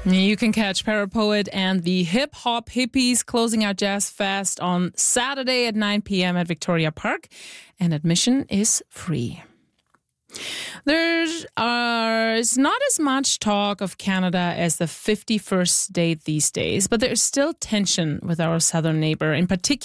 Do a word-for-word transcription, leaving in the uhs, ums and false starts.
You can catch Parapoet and the Hip Hop Hippies closing out Jazz Fest on Saturday at nine p.m. at Victoria Park, and admission is free. There's uh, is not as much talk of Canada as the fifty-first state these days, but there's still tension with our southern neighbor, in particular